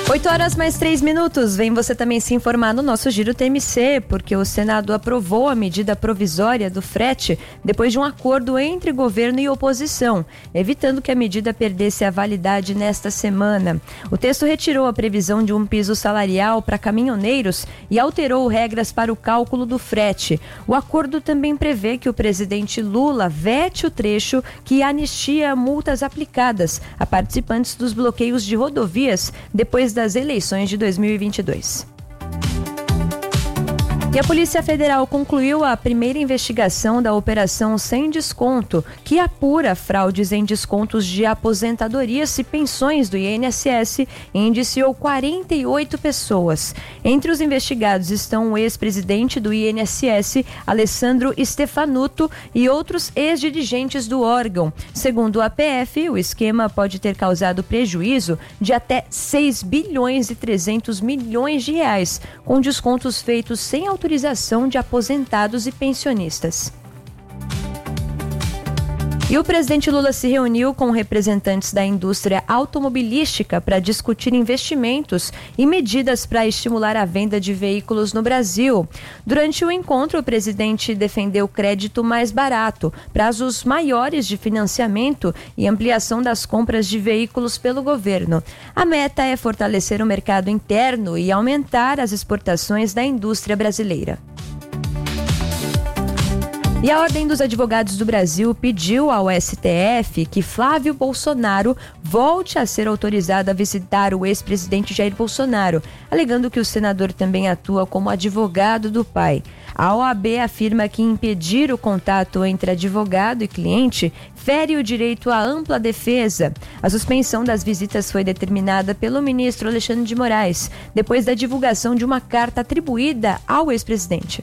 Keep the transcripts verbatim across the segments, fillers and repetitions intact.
oito horas mais três minutos. Vem você também se informar no nosso Giro T M C, porque o Senado aprovou a medida provisória do frete depois de um acordo entre governo e oposição, evitando que a medida perdesse a validade nesta semana. O texto retirou a previsão de um piso salarial para caminhoneiros e alterou regras para o cálculo do frete. O acordo também prevê que o presidente Lula vete o trecho que anistia multas aplicadas a participantes dos bloqueios de rodovias depois da das eleições de dois mil e vinte e dois. E a Polícia Federal concluiu a primeira investigação da Operação Sem Desconto, que apura fraudes em descontos de aposentadorias e pensões do I N S S e indiciou quarenta e oito pessoas. Entre os investigados estão o ex-presidente do I N S S, Alessandro Stefanuto, e outros ex-dirigentes do órgão. Segundo a P F, o esquema pode ter causado prejuízo de até seis bilhões e trezentos milhões de reais, com descontos feitos sem autorização autorização de aposentados e pensionistas. E o presidente Lula se reuniu com representantes da indústria automobilística para discutir investimentos e medidas para estimular a venda de veículos no Brasil. Durante o encontro, o presidente defendeu crédito mais barato, prazos maiores de financiamento e ampliação das compras de veículos pelo governo. A meta é fortalecer o mercado interno e aumentar as exportações da indústria brasileira. E a Ordem dos Advogados do Brasil pediu ao S T F que Flávio Bolsonaro volte a ser autorizado a visitar o ex-presidente Jair Bolsonaro, alegando que o senador também atua como advogado do pai. A O A B afirma que impedir o contato entre advogado e cliente fere o direito à ampla defesa. A suspensão das visitas foi determinada pelo ministro Alexandre de Moraes, depois da divulgação de uma carta atribuída ao ex-presidente.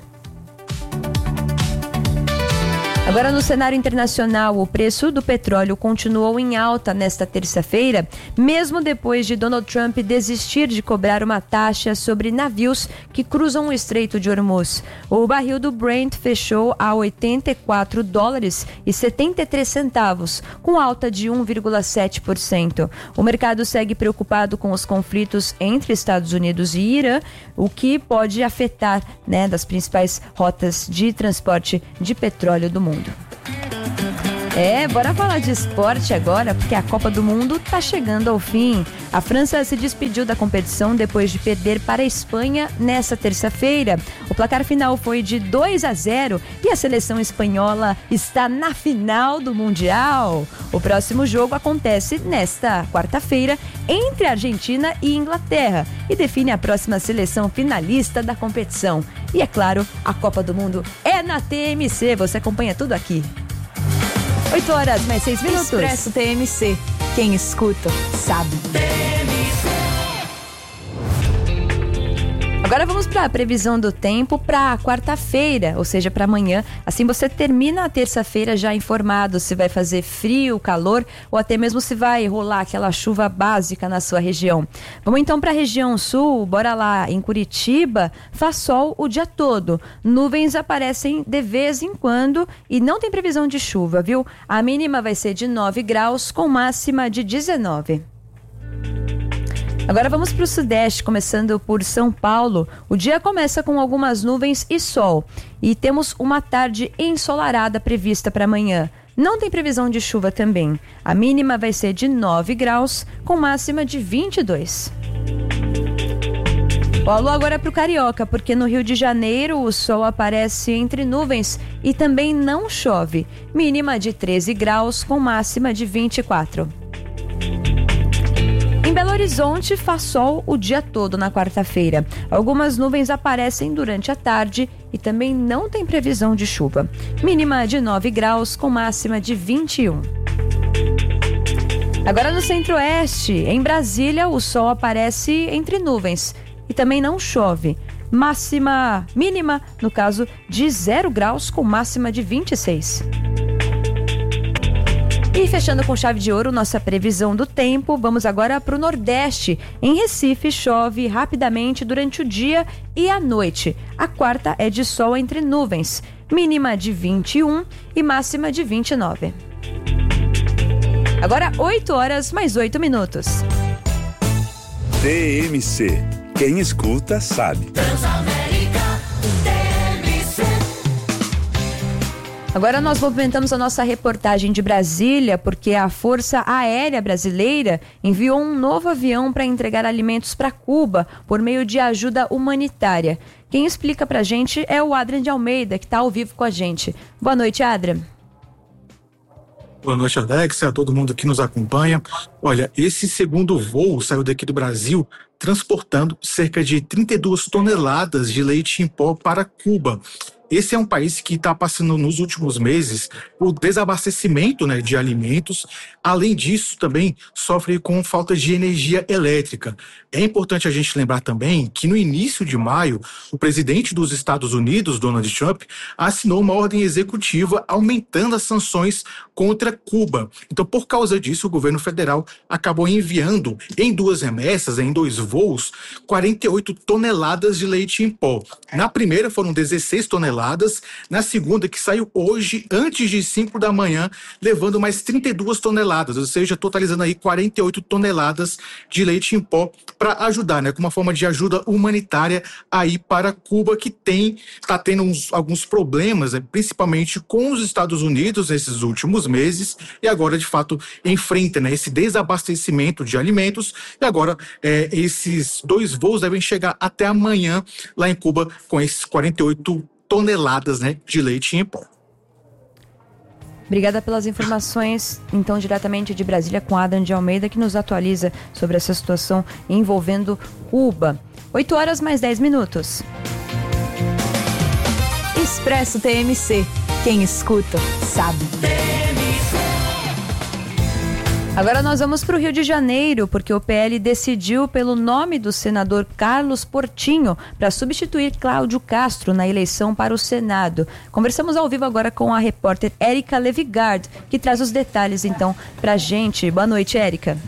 Agora, no cenário internacional, o preço do petróleo continuou em alta nesta terça-feira, mesmo depois de Donald Trump desistir de cobrar uma taxa sobre navios que cruzam o Estreito de Hormuz. O barril do Brent fechou a oitenta e quatro dólares e setenta e três centavos, com alta de um vírgula sete por cento. O mercado segue preocupado com os conflitos entre Estados Unidos e Irã, o que pode afetar, né, das principais rotas de transporte de petróleo do mundo. É, bora falar de esporte agora, porque a Copa do Mundo está chegando ao fim. A França se despediu da competição depois de perder para a Espanha nesta terça-feira. O placar final foi de dois a zero e a seleção espanhola está na final do Mundial. O próximo jogo acontece nesta quarta-feira entre Argentina e Inglaterra e define a próxima seleção finalista da competição. E é claro, a Copa do Mundo é na T M C, você acompanha tudo aqui. oito horas, mais seis minutos. Expresso T M C. Quem escuta, sabe. Agora vamos para a previsão do tempo para a quarta-feira, ou seja, para amanhã. Assim você termina a terça-feira já informado se vai fazer frio, calor ou até mesmo se vai rolar aquela chuva básica na sua região. Vamos então para a região sul, bora lá. Em Curitiba, faz sol o dia todo. Nuvens aparecem de vez em quando e não tem previsão de chuva, viu? A mínima vai ser de nove graus com máxima de dezenove. Agora vamos para o sudeste, começando por São Paulo. O dia começa com algumas nuvens e sol. E temos uma tarde ensolarada prevista para amanhã. Não tem previsão de chuva também. A mínima vai ser de nove graus, com máxima de vinte e dois. O alô agora é para o Carioca, porque no Rio de Janeiro o sol aparece entre nuvens e também não chove. Mínima de treze graus, com máxima de vinte e quatro. Em Belo Horizonte, faz sol o dia todo na quarta-feira. Algumas nuvens aparecem durante a tarde e também não tem previsão de chuva. Mínima de nove graus, com máxima de vinte e um. Agora no Centro-Oeste, em Brasília, o sol aparece entre nuvens e também não chove. Máxima, mínima, no caso, de zero graus, com máxima de vinte e seis. E fechando com chave de ouro nossa previsão do tempo, vamos agora para o Nordeste. Em Recife, chove rapidamente durante o dia e a noite. A quarta é de sol entre nuvens, mínima de vinte e um e máxima de vinte e nove. Agora oito horas mais oito minutos. T M C. Quem escuta sabe. Transamérica T M C. Agora nós movimentamos a nossa reportagem de Brasília, porque a Força Aérea Brasileira enviou um novo avião para entregar alimentos para Cuba por meio de ajuda humanitária. Quem explica para a gente é o Adrian de Almeida, que está ao vivo com a gente. Boa noite, Adrian. Boa noite, Alexia, a todo mundo que nos acompanha. Olha, esse segundo voo saiu daqui do Brasil transportando cerca de trinta e duas toneladas de leite em pó para Cuba. Esse é um país que está passando nos últimos meses o desabastecimento, né, de alimentos. Além disso, também sofre com falta de energia elétrica. É importante a gente lembrar também que no início de maio, o presidente dos Estados Unidos, Donald Trump, assinou uma ordem executiva aumentando as sanções contra Cuba. Então, por causa disso, o governo federal acabou enviando em duas remessas, em dois voos, quarenta e oito toneladas de leite em pó. Na primeira foram dezesseis toneladas. Na segunda, que saiu hoje, antes de cinco da manhã, levando mais trinta e duas toneladas, ou seja, totalizando aí quarenta e oito toneladas de leite em pó para ajudar, né, com uma forma de ajuda humanitária aí para Cuba, que tem, tá tendo uns, alguns problemas, né, principalmente com os Estados Unidos nesses últimos meses, e agora, de fato, enfrenta, né, esse desabastecimento de alimentos, e agora é, esses dois voos devem chegar até amanhã lá em Cuba com esses quarenta e oito toneladas, né, de leite em pó. Obrigada pelas informações, então, diretamente de Brasília, com Adam de Almeida, que nos atualiza sobre essa situação envolvendo Cuba. oito horas mais dez minutos. Expresso T M C. Quem escuta, sabe. Agora nós vamos para o Rio de Janeiro, porque o P L decidiu pelo nome do senador Carlos Portinho para substituir Cláudio Castro na eleição para o Senado. Conversamos ao vivo agora com a repórter Érica Levigard, que traz os detalhes então para a gente. Boa noite, Érica.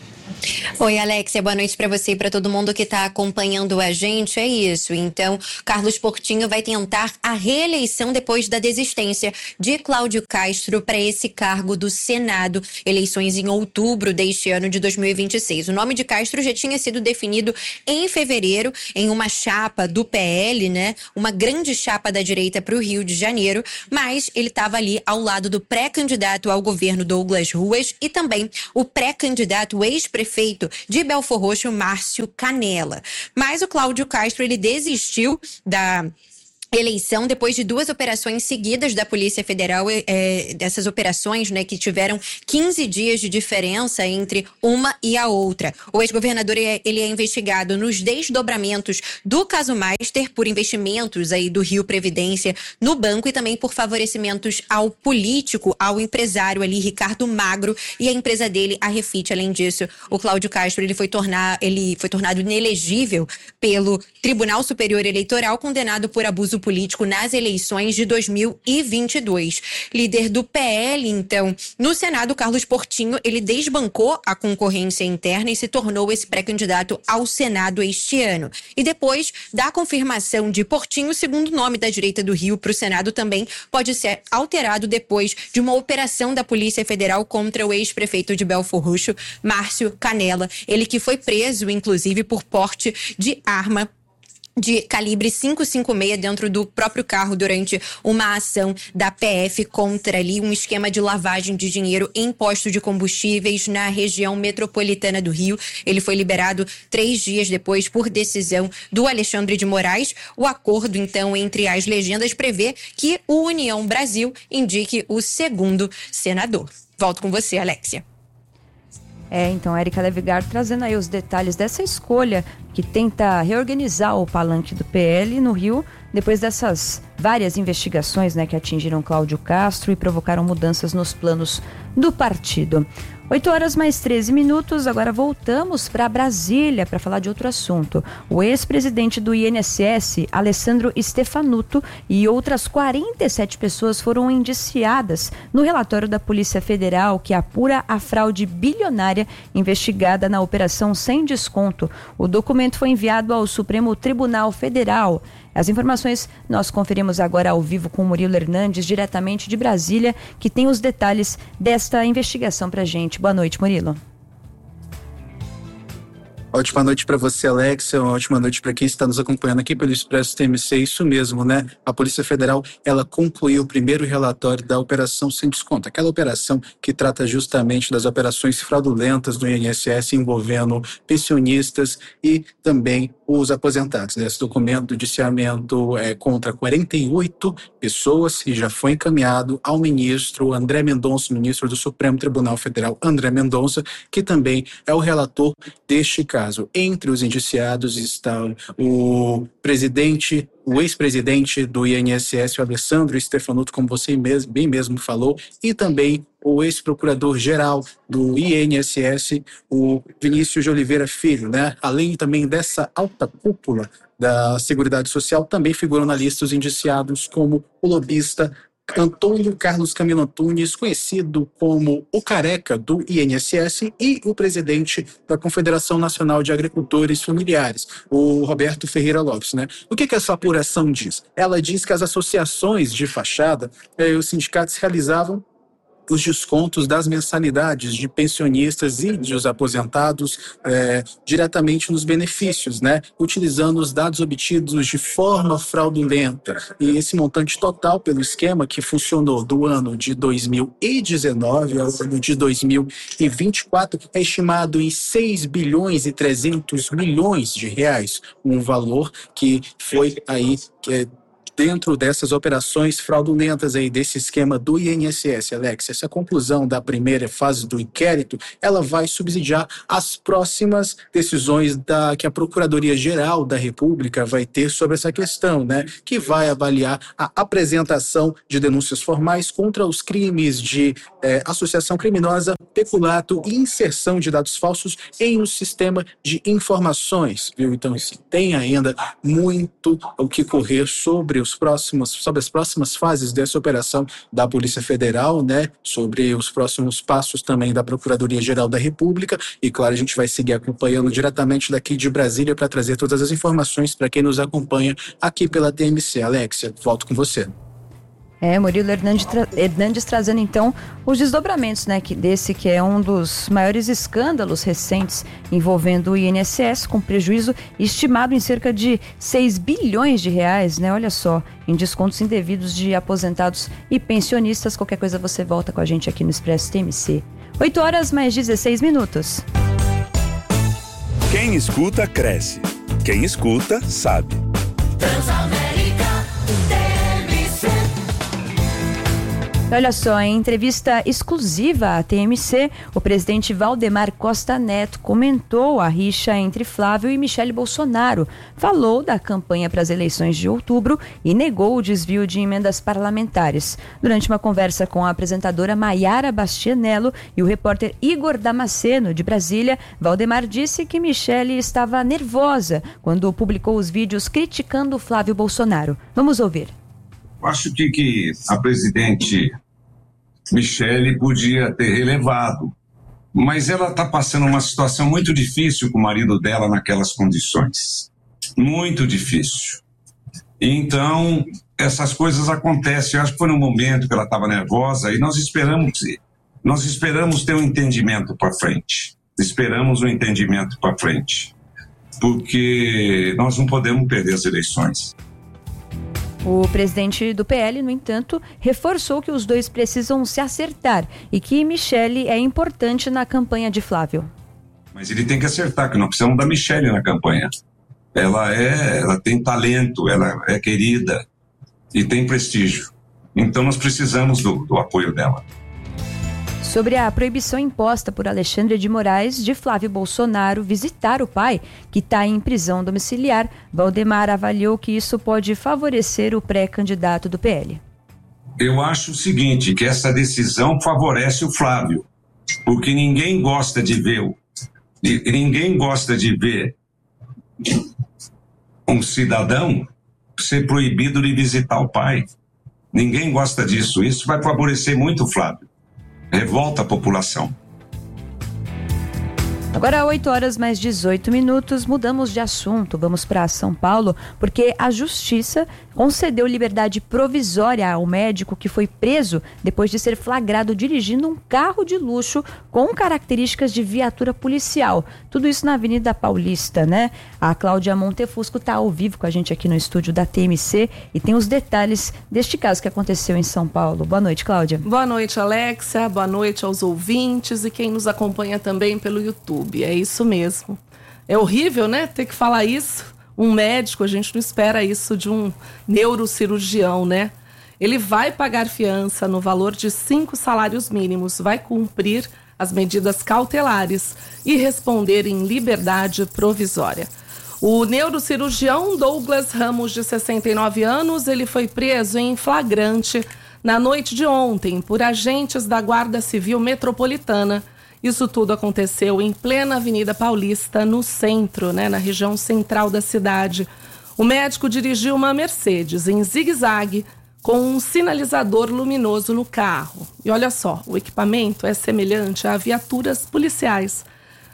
Oi, Alexia, boa noite para você e para todo mundo que está acompanhando a gente. É isso, então, Carlos Portinho vai tentar a reeleição depois da desistência de Cláudio Castro para esse cargo do Senado, eleições em outubro deste ano de dois mil e vinte e seis. O nome de Castro já tinha sido definido em fevereiro em uma chapa do P L, né? Uma grande chapa da direita para o Rio de Janeiro, mas ele estava ali ao lado do pré-candidato ao governo Douglas Ruas e também o pré-candidato ex-prefeito de Belfor Roxo, Márcio Canella. Mas o Cláudio Castro, ele desistiu da eleição depois de duas operações seguidas da Polícia Federal, é, dessas operações, né, que tiveram quinze dias de diferença entre uma e a outra. O ex-governador, ele é investigado nos desdobramentos do caso Master por investimentos aí do Rio Previdência no banco e também por favorecimentos ao político, ao empresário ali, Ricardo Magro, e a empresa dele, a Refit. Além disso, o Cláudio Castro, ele foi, tornar, ele foi tornado inelegível pelo Tribunal Superior Eleitoral, condenado por abuso político nas eleições de dois mil e vinte e dois. Líder do P L, então, no Senado, Carlos Portinho, ele desbancou a concorrência interna e se tornou esse pré-candidato ao Senado este ano. E depois da confirmação de Portinho, o segundo nome da direita do Rio para o Senado também pode ser alterado depois de uma operação da Polícia Federal contra o ex-prefeito de Belfor Roxo, Márcio Canella. Ele que foi preso, inclusive, por porte de arma de calibre cinco cinco seis dentro do próprio carro durante uma ação da P F contra ali um esquema de lavagem de dinheiro em posto de combustíveis na região metropolitana do Rio. Ele foi liberado três dias depois por decisão do Alexandre de Moraes. O acordo, então, entre as legendas prevê que o União Brasil indique o segundo senador. Volto com você, Alexia. É, então, Érica Levigard trazendo aí os detalhes dessa escolha que tenta reorganizar o palanque do P L no Rio, depois dessas várias investigações, né, que atingiram Cláudio Castro e provocaram mudanças nos planos do partido. oito horas mais treze minutos, agora voltamos para Brasília para falar de outro assunto. O ex-presidente do I N S S, Alessandro Stefanuto, e outras quarenta e sete pessoas foram indiciadas no relatório da Polícia Federal que apura a fraude bilionária investigada na Operação Sem Desconto. O documento foi enviado ao Supremo Tribunal Federal. As informações nós conferimos agora ao vivo com o Murilo Hernandes, diretamente de Brasília, que tem os detalhes desta investigação pra gente. Boa noite, Murilo. Ótima noite para você, Alex. Uma ótima noite para quem está nos acompanhando aqui pelo Expresso T M C. Isso mesmo, né? A Polícia Federal, ela concluiu o primeiro relatório da Operação Sem Desconto. Aquela operação que trata justamente das operações fraudulentas do I N S S envolvendo pensionistas e também os aposentados. Esse documento do indiciamento é contra quarenta e oito pessoas e já foi encaminhado ao ministro André Mendonça, ministro do Supremo Tribunal Federal, André Mendonça, que também é o relator deste caso. Entre os indiciados estão o presidente, o ex-presidente do I N S S, o Alessandro Stefanuto, como você mesmo, bem mesmo falou, e também o ex-procurador-geral do I N S S, o Vinícius de Oliveira Filho, né? Além também dessa alta cúpula da Seguridade Social, também figuram na lista os indiciados como o lobista Antônio Carlos Camilo Antunes, conhecido como o Careca do I N S S, e o presidente da Confederação Nacional de Agricultores Familiares, o Roberto Ferreira Lopes, né? O que que essa apuração diz? Ela diz que as associações de fachada, eh, os sindicatos realizavam os descontos das mensalidades de pensionistas e dos aposentados é, diretamente nos benefícios, né? Utilizando os dados obtidos de forma fraudulenta. E esse montante total pelo esquema que funcionou do ano de dois mil e dezenove ao ano de dois mil e vinte e quatro é estimado em seis bilhões e trezentos milhões de reais, um valor que foi aí que é, dentro dessas operações fraudulentas aí, desse esquema do I N S S, Alex. Essa conclusão da primeira fase do inquérito, ela vai subsidiar as próximas decisões da, que a Procuradoria-Geral da República vai ter sobre essa questão, né? Que vai avaliar a apresentação de denúncias formais contra os crimes de eh, associação criminosa, peculato e inserção de dados falsos em um sistema de informações, viu? Então, assim, tem ainda muito o que correr sobre os próximos, sobre as próximas fases dessa operação da Polícia Federal, né? Sobre os próximos passos também da Procuradoria-Geral da República. E, claro, a gente vai seguir acompanhando diretamente daqui de Brasília para trazer todas as informações para quem nos acompanha aqui pela T M C. Alexia, volto com você. É, Murilo Hernandes, tra- Hernandes trazendo então os desdobramentos, né, que desse que é um dos maiores escândalos recentes envolvendo o I N S S, com prejuízo estimado em cerca de seis bilhões de reais, né? Olha só, em descontos indevidos de aposentados e pensionistas. Qualquer coisa você volta com a gente aqui no Expresso T M C. oito horas mais dezesseis minutos. Quem escuta, cresce. Quem escuta, sabe. Transamérica T M C. Olha só, em entrevista exclusiva à T M C, o presidente Valdemar Costa Neto comentou a rixa entre Flávio e Michele Bolsonaro, falou da campanha para as eleições de outubro e negou o desvio de emendas parlamentares. Durante uma conversa com a apresentadora Maiara Bastianello e o repórter Igor Damasceno, de Brasília, Valdemar disse que Michele estava nervosa quando publicou os vídeos criticando Flávio Bolsonaro. Vamos ouvir. Acho que, que a presidente Michele podia ter relevado, mas ela está passando uma situação muito difícil com o marido dela naquelas condições. Muito difícil. Então, essas coisas acontecem. Eu acho que foi no momento que ela estava nervosa e nós esperamos, nós esperamos ter um entendimento para frente. Esperamos um entendimento para frente. Porque nós não podemos perder as eleições. O presidente do P L, no entanto, reforçou que os dois precisam se acertar e que Michele é importante na campanha de Flávio. Mas ele tem que acertar, que nós precisamos da Michele na campanha. Ela, é, ela tem talento, ela é querida e tem prestígio. Então nós precisamos do, do apoio dela. Sobre a proibição imposta por Alexandre de Moraes de Flávio Bolsonaro visitar o pai, que está em prisão domiciliar, Valdemar avaliou que isso pode favorecer o pré-candidato do P L. Eu acho o seguinte, que essa decisão favorece o Flávio, porque ninguém gosta de ver, ninguém gosta de ver um cidadão ser proibido de visitar o pai. Ninguém gosta disso. Isso vai favorecer muito o Flávio. Revolta a população. Agora, oito horas mais dezoito minutos, mudamos de assunto. Vamos para São Paulo, porque a Justiça concedeu liberdade provisória ao médico que foi preso depois de ser flagrado dirigindo um carro de luxo com características de viatura policial. Tudo isso na Avenida Paulista, né? A Cláudia Montefusco está ao vivo com a gente aqui no estúdio da T M C e tem os detalhes deste caso que aconteceu em São Paulo. Boa noite, Cláudia. Boa noite, Alexia. Boa noite aos ouvintes e quem nos acompanha também pelo YouTube. É isso mesmo. É horrível, né? Ter que falar isso. Um médico, a gente não espera isso de um neurocirurgião, né? Ele vai pagar fiança no valor de cinco salários mínimos, vai cumprir as medidas cautelares e responder em liberdade provisória. O neurocirurgião Douglas Ramos, de sessenta e nove anos, ele foi preso em flagrante na noite de ontem por agentes da Guarda Civil Metropolitana. Isso tudo aconteceu em plena Avenida Paulista, no centro, né, na região central da cidade. O médico dirigiu uma Mercedes em zigue-zague com um sinalizador luminoso no carro. E olha só, o equipamento é semelhante a viaturas policiais.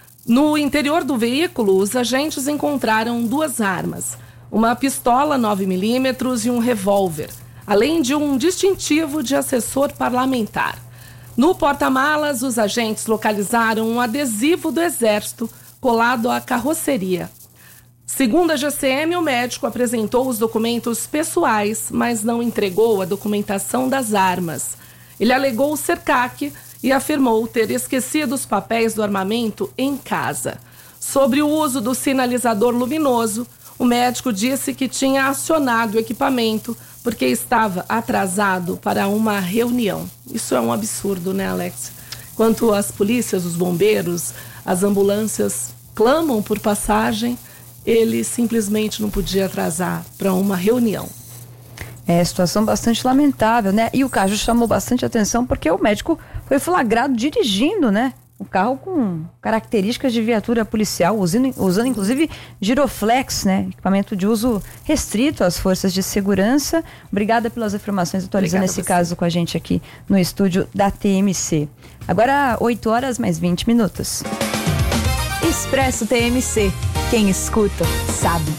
No interior do veículo, os agentes encontraram duas armas, uma pistola nove milímetros e um revólver, além de um distintivo de assessor parlamentar. No porta-malas, os agentes localizaram um adesivo do Exército colado à carroceria. Segundo a G C M, o médico apresentou os documentos pessoais, mas não entregou a documentação das armas. Ele alegou ser C A C e afirmou ter esquecido os papéis do armamento em casa. Sobre o uso do sinalizador luminoso, o médico disse que tinha acionado o equipamento porque estava atrasado para uma reunião. Isso é um absurdo, né, Alex? Enquanto as polícias, os bombeiros, as ambulâncias clamam por passagem, ele simplesmente não podia atrasar para uma reunião. É, situação bastante lamentável, né? E o caso chamou bastante atenção porque o médico foi flagrado dirigindo, né? Um carro com características de viatura policial, usando, usando inclusive giroflex, né? Equipamento de uso restrito às forças de segurança. Obrigada pelas informações, atualizando Obrigada esse caso com a gente aqui no estúdio da T M C. Agora, oito horas mais vinte minutos. Expresso T M C. Quem escuta, sabe.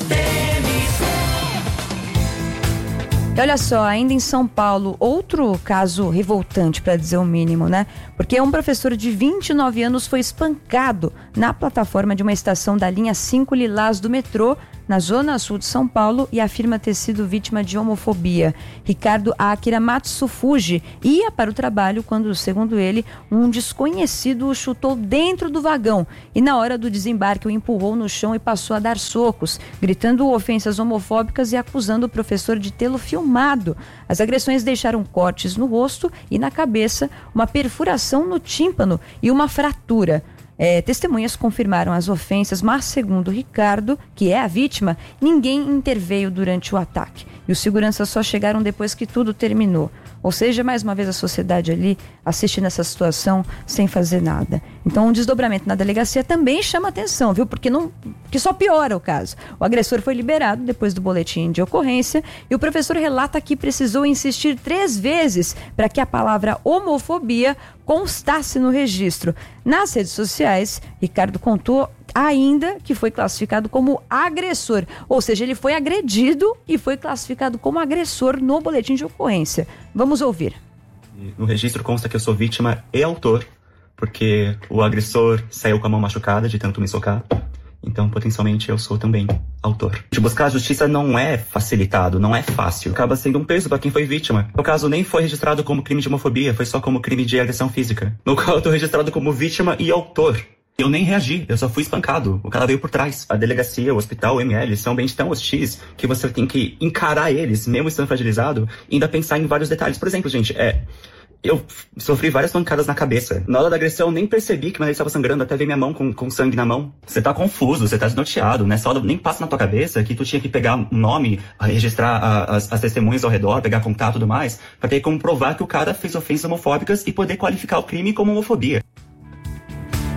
E olha só, ainda em São Paulo, outro caso revoltante, para dizer o mínimo, né? Porque um professor de vinte e nove anos foi espancado na plataforma de uma estação da linha cinco Lilás do metrô, na zona sul de São Paulo, e afirma ter sido vítima de homofobia. Ricardo Akira Matsufuji ia para o trabalho quando, segundo ele, um desconhecido o chutou dentro do vagão e na hora do desembarque o empurrou no chão e passou a dar socos, gritando ofensas homofóbicas e acusando o professor de tê-lo filmado. As agressões deixaram cortes no rosto e na cabeça, uma perfuração no tímpano e uma fratura. É, testemunhas confirmaram as ofensas, mas segundo Ricardo, que é a vítima, ninguém interveio durante o ataque. E os seguranças só chegaram depois que tudo terminou. Ou seja, mais uma vez a sociedade ali assistindo essa situação sem fazer nada. Então, um desdobramento na delegacia também chama atenção, viu? Porque, não, porque só piora o caso. O agressor foi liberado depois do boletim de ocorrência e o professor relata que precisou insistir três vezes para que a palavra homofobia constasse no registro. Nas redes sociais, Ricardo contou ainda que foi classificado como agressor, ou seja, ele foi agredido e foi classificado como agressor no boletim de ocorrência. Vamos ouvir. No registro consta que eu sou vítima e autor, porque o agressor saiu com a mão machucada de tanto me socar, então potencialmente eu sou também autor. De buscar a justiça não é facilitado, não é fácil, acaba sendo um peso para quem foi vítima. No caso, nem foi registrado como crime de homofobia, foi só como crime de agressão física, no qual eu tô registrado como vítima e autor. Eu nem reagi, eu só fui espancado. O cara veio por trás. A delegacia, o hospital, o M L são bem tão hostis que você tem que encarar eles, mesmo estando fragilizado, e ainda pensar em vários detalhes. Por exemplo, gente, é... eu sofri várias pancadas na cabeça. Na hora da agressão, eu nem percebi que meu nariz estava sangrando, até ver minha mão com, com sangue na mão. Você tá confuso, você tá desnorteado. Nessa hora nem passa na tua cabeça que tu tinha que pegar um nome, registrar a, as, as testemunhas ao redor, pegar contato e tudo mais, pra ter como provar que o cara fez ofensas homofóbicas e poder qualificar o crime como homofobia.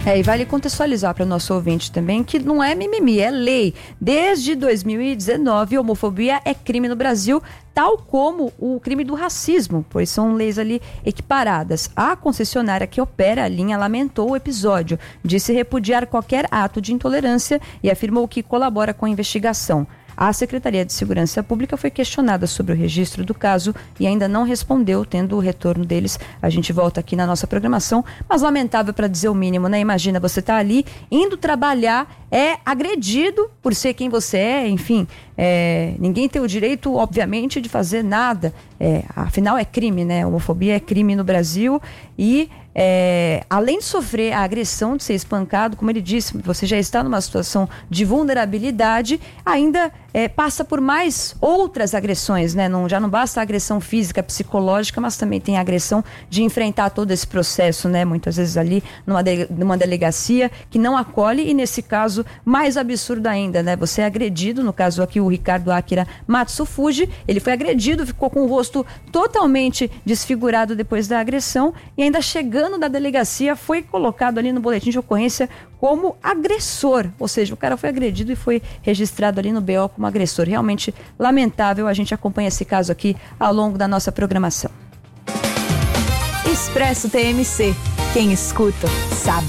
É, e vale contextualizar para o nosso ouvinte também que não é mimimi, é lei. Desde dois mil e dezenove, homofobia é crime no Brasil, tal como o crime do racismo, pois são leis ali equiparadas. A concessionária que opera a linha lamentou o episódio, disse repudiar qualquer ato de intolerância e afirmou que colabora com a investigação. A Secretaria de Segurança Pública foi questionada sobre o registro do caso e ainda não respondeu, tendo o retorno deles. A gente volta aqui na nossa programação, mas lamentável para dizer o mínimo, né? Imagina, você tá ali indo trabalhar, é agredido por ser quem você é, enfim, é, ninguém tem o direito, obviamente, de fazer nada. É, afinal, é crime, né? Homofobia é crime no Brasil e... É, além de sofrer a agressão, de ser espancado, como ele disse, você já está numa situação de vulnerabilidade, ainda é, passa por mais outras agressões, né? Não, já não basta a agressão física, psicológica, mas também tem a agressão de enfrentar todo esse processo, né? Muitas vezes ali numa, de, numa delegacia que não acolhe e nesse caso mais absurdo ainda, né? Você é agredido, no caso aqui o Ricardo Akira Matsufuji, ele foi agredido, ficou com o rosto totalmente desfigurado depois da agressão e ainda chegando da delegacia foi colocado ali no boletim de ocorrência como agressor, ou seja, o cara foi agredido e foi registrado ali no B O como agressor. Realmente lamentável, a gente acompanha esse caso aqui ao longo da nossa programação. Expresso T M C, quem escuta sabe.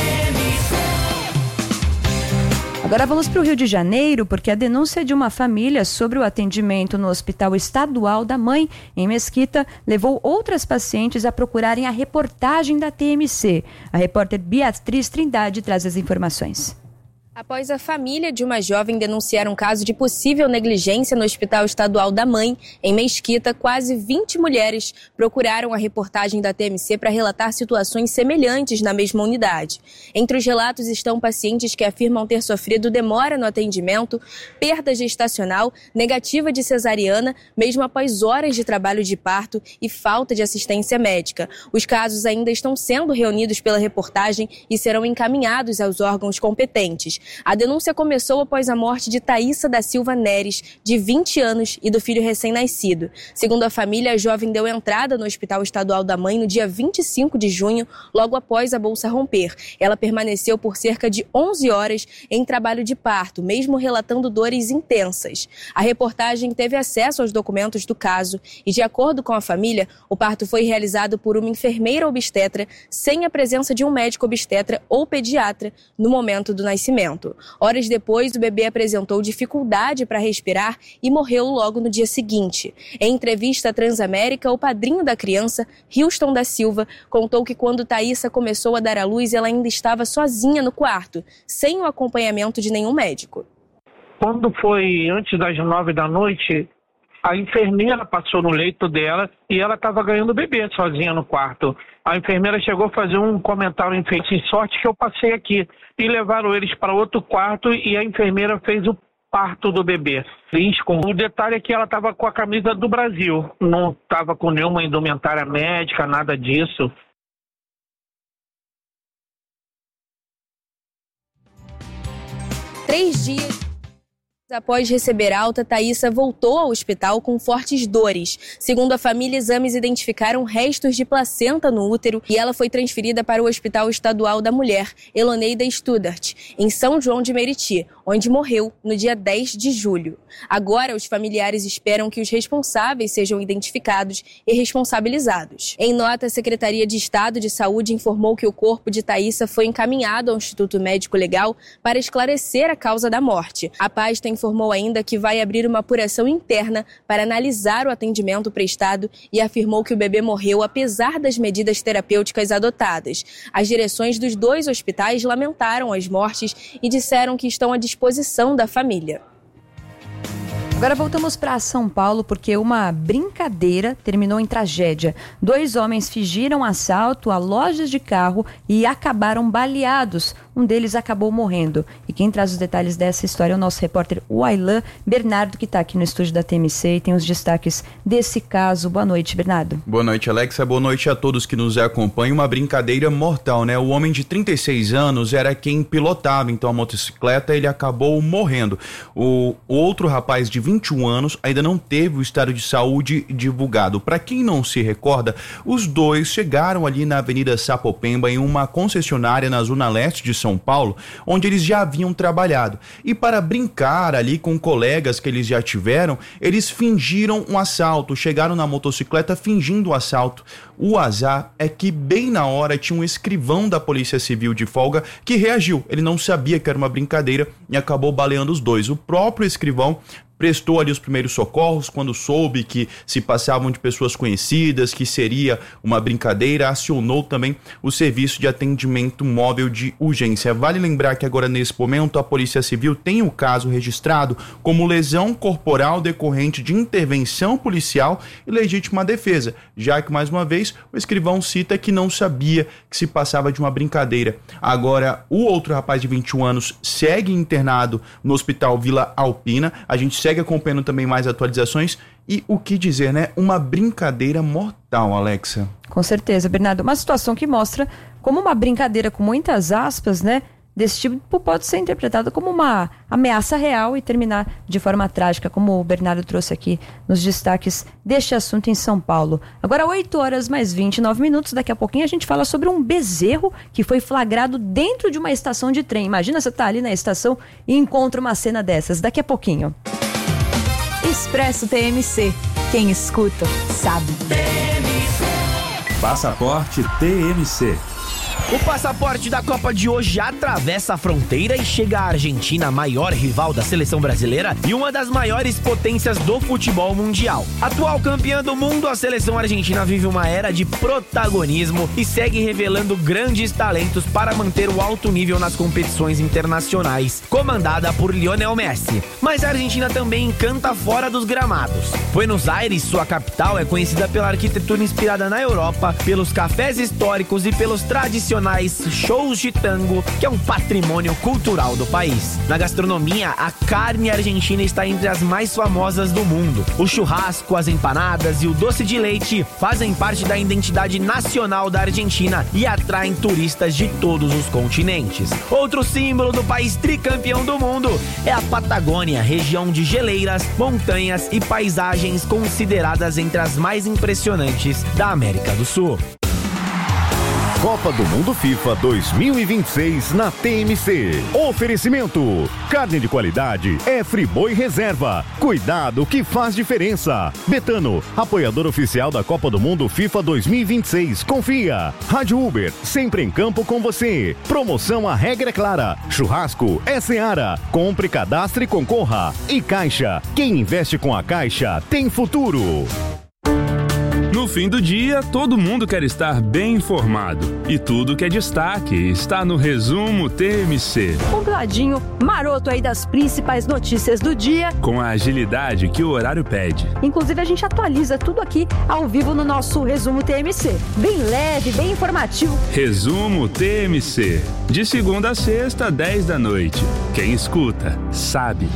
Agora vamos para o Rio de Janeiro, porque a denúncia de uma família sobre o atendimento no Hospital Estadual da Mãe, em Mesquita, levou outras pacientes a procurarem a reportagem da T M C. A repórter Beatriz Trindade traz as informações. Após a família de uma jovem denunciar um caso de possível negligência no Hospital Estadual da Mãe, em Mesquita, quase vinte mulheres procuraram a reportagem da T M C para relatar situações semelhantes na mesma unidade. Entre os relatos estão pacientes que afirmam ter sofrido demora no atendimento, perda gestacional, negativa de cesariana, mesmo após horas de trabalho de parto e falta de assistência médica. Os casos ainda estão sendo reunidos pela reportagem e serão encaminhados aos órgãos competentes. A denúncia começou após a morte de Thaísa da Silva Neres, de vinte anos, e do filho recém-nascido. Segundo a família, a jovem deu entrada no Hospital Estadual da Mãe no dia vinte e cinco de junho, logo após a bolsa romper. Ela permaneceu por cerca de onze horas em trabalho de parto, mesmo relatando dores intensas. A reportagem teve acesso aos documentos do caso e, de acordo com a família, o parto foi realizado por uma enfermeira obstetra sem a presença de um médico obstetra ou pediatra no momento do nascimento. Horas depois, o bebê apresentou dificuldade para respirar e morreu logo no dia seguinte. Em entrevista à Transamérica, o padrinho da criança, Hilston da Silva, contou que quando Thaísa começou a dar à luz, ela ainda estava sozinha no quarto, sem o acompanhamento de nenhum médico. Quando foi antes das nove da noite, a enfermeira passou no leito dela e ela estava ganhando bebê sozinha no quarto. A enfermeira chegou a fazer um comentário em frente, em sorte que eu passei aqui. E levaram eles para outro quarto e a enfermeira fez o parto do bebê. O detalhe é que ela estava com a camisa do Brasil, não estava com nenhuma indumentária médica, nada disso. Três dias após receber alta, Thaísa voltou ao hospital com fortes dores. Segundo a família, exames identificaram restos de placenta no útero e ela foi transferida para o Hospital Estadual da Mulher, Eloneida Studart, em São João de Meriti, onde morreu no dia dez de julho. Agora, os familiares esperam que os responsáveis sejam identificados e responsabilizados. Em nota, a Secretaria de Estado de Saúde informou que o corpo de Thaísa foi encaminhado ao Instituto Médico Legal para esclarecer a causa da morte. A pasta informou ainda que vai abrir uma apuração interna para analisar o atendimento prestado e afirmou que o bebê morreu apesar das medidas terapêuticas adotadas. As direções dos dois hospitais lamentaram as mortes e disseram que estão à disposição da família. Agora voltamos para São Paulo porque uma brincadeira terminou em tragédia. Dois homens fingiram assalto a lojas de carro e acabaram baleados. um deles acabou morrendo. E quem traz os detalhes dessa história é o nosso repórter Wailan Bernardo, que está aqui no estúdio da T M C e tem os destaques desse caso. Boa noite, Bernardo. Boa noite, Alexa. Boa noite a todos que nos acompanham. Uma brincadeira mortal, né? O homem de trinta e seis anos era quem pilotava então a motocicleta, ele acabou morrendo. O outro rapaz de vinte e um anos ainda não teve o estado de saúde divulgado. Para quem não se recorda, os dois chegaram ali na Avenida Sapopemba, em uma concessionária na zona leste de São Paulo, onde eles já haviam trabalhado. E para brincar ali com colegas que eles já tiveram, eles fingiram um assalto, chegaram na motocicleta fingindo o assalto. O azar é que bem na hora tinha um escrivão da Polícia Civil de folga que reagiu. Ele não sabia que era uma brincadeira e acabou baleando os dois. O próprio escrivão prestou ali os primeiros socorros quando soube que se passavam de pessoas conhecidas, que seria uma brincadeira, acionou também o serviço de atendimento móvel de urgência. Vale lembrar que agora, nesse momento, a Polícia Civil tem o caso registrado como lesão corporal decorrente de intervenção policial e legítima defesa, já que, mais uma vez, o escrivão cita que não sabia que se passava de uma brincadeira. Agora, o outro rapaz de vinte e um anos segue internado no Hospital Vila Alpina. A gente segue acompanhando também mais atualizações e o que dizer, né? Uma brincadeira mortal, Alexa. Com certeza, Bernardo. Uma situação que mostra como uma brincadeira com muitas aspas, né? Desse tipo pode ser interpretada como uma ameaça real e terminar de forma trágica, como o Bernardo trouxe aqui nos destaques deste assunto em São Paulo. Agora, oito horas mais vinte e nove minutos, daqui a pouquinho a gente fala sobre um bezerro que foi flagrado dentro de uma estação de trem. Imagina você tá ali na estação e encontra uma cena dessas, daqui a pouquinho. Expresso T M C. Quem escuta, sabe. Passaporte T M C. O passaporte da Copa de hoje atravessa a fronteira e chega à Argentina, a maior rival da seleção brasileira e uma das maiores potências do futebol mundial. Atual campeã do mundo, a seleção argentina vive uma era de protagonismo e segue revelando grandes talentos para manter o alto nível nas competições internacionais, comandada por Lionel Messi. Mas a Argentina também encanta fora dos gramados. Buenos Aires, sua capital, é conhecida pela arquitetura inspirada na Europa, pelos cafés históricos e pelos tradicionais shows de tango, que é um patrimônio cultural do país. Na gastronomia, a carne argentina está entre as mais famosas do mundo. O churrasco, as empanadas e o doce de leite fazem parte da identidade nacional da Argentina e atraem turistas de todos os continentes. Outro símbolo do país tricampeão do mundo é a Patagônia, região de geleiras, montanhas e paisagens consideradas entre as mais impressionantes da América do Sul. Copa do Mundo FIFA dois mil e vinte e seis na T M C. Oferecimento: carne de qualidade é Friboi Reserva. Cuidado que faz diferença. Betano, apoiador oficial da Copa do Mundo FIFA dois mil e vinte e seis. Confia. Rádio Uber, sempre em campo com você. Promoção A Regra é Clara. Churrasco é Seara. Compre, cadastre e concorra. E Caixa, quem investe com a Caixa tem futuro. No fim do dia, todo mundo quer estar bem informado. E tudo que é destaque está no Resumo T M C. Compiladinho maroto aí das principais notícias do dia. Com a agilidade que o horário pede. Inclusive, a gente atualiza tudo aqui ao vivo no nosso Resumo T M C. Bem leve, bem informativo. Resumo T M C. De segunda a sexta, dez da noite. Quem escuta, sabe.